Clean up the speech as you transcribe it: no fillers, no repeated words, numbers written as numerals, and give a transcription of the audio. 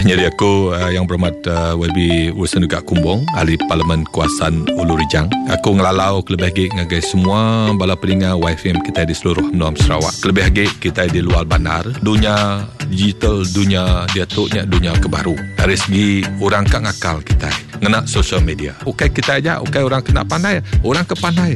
Jadi aku yang berhormat YB Ursanuga Kumbong, Ahli Parlimen Kawasan Ulu Rijang. Aku ngelalau kelebih lagi ngagai semua bala peningat YFM kita di seluruh Menua Sarawak. Kelebih lagi kita di luar bandar. Dunia digital, dunia diatuknya dunia kebaru. Dari segi orang kak ngakal kita ngena social media. Ukai kita aja, ukai orang kena pandai, orang kepandai.